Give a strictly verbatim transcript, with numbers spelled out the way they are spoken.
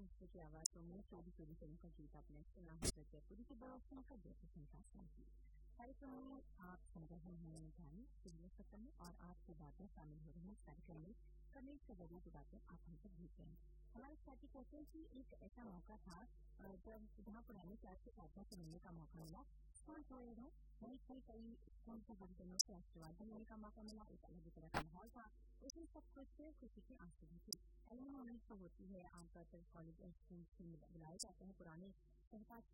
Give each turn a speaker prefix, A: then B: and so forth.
A: हफ्ते की आवाज़ों में चोरी चोरी फिल्म का गीत आपने सुना होगा। जयपुरी की बड़ा फिल्म का जयपुर सिंहासन की कार्यक्रम में आप सुन रहे हैं गाने सुनिए सकते हैं और आपकी बातें शामिल हो रही हैं इस कार्यक्रम में। कमेंट के जरिए जो बातें आप हम तक भेज रहे हैं। हमारे साथी कहते हैं कि एक ऐसा मौका था जब जहाँ पुरानी क्लास के साथियों से मिलने का मौका मिला। स्कूल छोड़े हो वहीं से कई स्कूल के गुरुजनों से आशीर्वाद लेने का मौका मिला। एक अलग तरह का माहौल था। उसमें सब कुछ खुशी की आंसू भी थी। अलग उम्मीद तो होती है आमतौर पर कॉलेज और स्कूल से बुलाए जाते हैं पुराने सहपाठी